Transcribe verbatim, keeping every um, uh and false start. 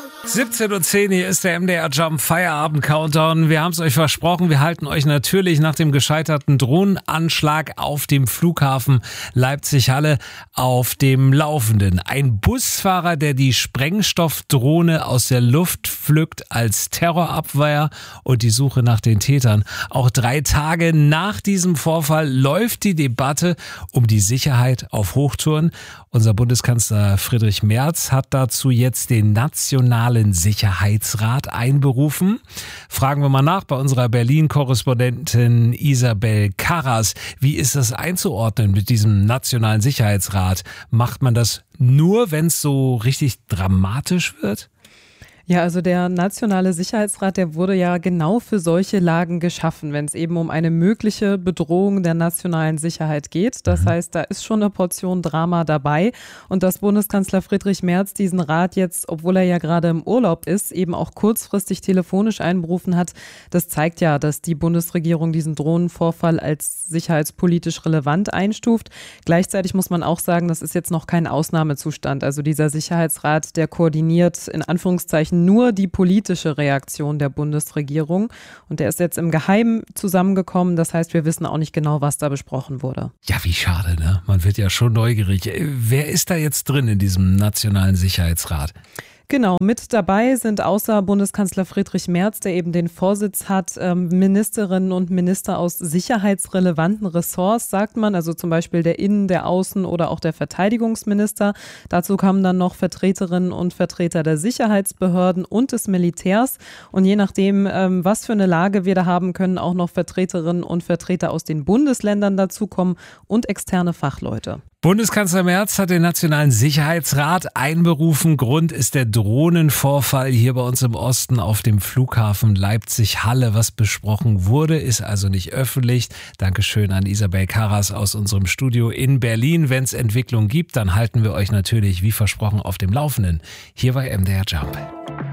siebzehn Uhr zehn, hier ist der M D R Jump Feierabend Countdown. Wir haben es euch versprochen, wir halten euch natürlich nach dem gescheiterten Drohnenanschlag auf dem Flughafen Leipzig-Halle auf dem Laufenden. Ein Busfahrer, der die Sprengstoffdrohne aus der Luft pflückt als Terrorabwehr und die Suche nach den Tätern. Auch drei Tage nach diesem Vorfall läuft die Debatte um die Sicherheit auf Hochtouren. Unser Bundeskanzler Friedrich Merz hat dazu jetzt den Nationalen Sicherheitsrat einberufen. Fragen wir mal nach bei unserer Berlin-Korrespondentin Isabel Karras. Wie ist das einzuordnen mit diesem Nationalen Sicherheitsrat? Macht man das nur, wenn es so richtig dramatisch wird? Ja, also der Nationale Sicherheitsrat, der wurde ja genau für solche Lagen geschaffen, wenn es eben um eine mögliche Bedrohung der nationalen Sicherheit geht. Das heißt, da ist schon eine Portion Drama dabei. Und dass Bundeskanzler Friedrich Merz diesen Rat jetzt, obwohl er ja gerade im Urlaub ist, eben auch kurzfristig telefonisch einberufen hat, das zeigt ja, dass die Bundesregierung diesen Drohnenvorfall als sicherheitspolitisch relevant einstuft. Gleichzeitig muss man auch sagen, das ist jetzt noch kein Ausnahmezustand. Also dieser Sicherheitsrat, der koordiniert in Anführungszeichen nur die politische Reaktion der Bundesregierung. Und der ist jetzt im Geheimen zusammengekommen. Das heißt, wir wissen auch nicht genau, was da besprochen wurde. Ja, wie schade, ne? Man wird ja schon neugierig. Wer ist da jetzt drin in diesem Nationalen Sicherheitsrat? Genau, mit dabei sind außer Bundeskanzler Friedrich Merz, der eben den Vorsitz hat, Ministerinnen und Minister aus sicherheitsrelevanten Ressorts, sagt man, also zum Beispiel der Innen-, der Außen- oder auch der Verteidigungsminister. Dazu kamen dann noch Vertreterinnen und Vertreter der Sicherheitsbehörden und des Militärs. Und je nachdem, was für eine Lage wir da haben, können auch noch Vertreterinnen und Vertreter aus den Bundesländern dazukommen und externe Fachleute. Bundeskanzler Merz hat den Nationalen Sicherheitsrat einberufen. Grund ist der Drohnenvorfall hier bei uns im Osten auf dem Flughafen Leipzig-Halle. Was besprochen wurde, ist also nicht öffentlich. Dankeschön an Isabel Karras aus unserem Studio in Berlin. Wenn es Entwicklung gibt, dann halten wir euch natürlich wie versprochen auf dem Laufenden. Hier bei M D R Jump.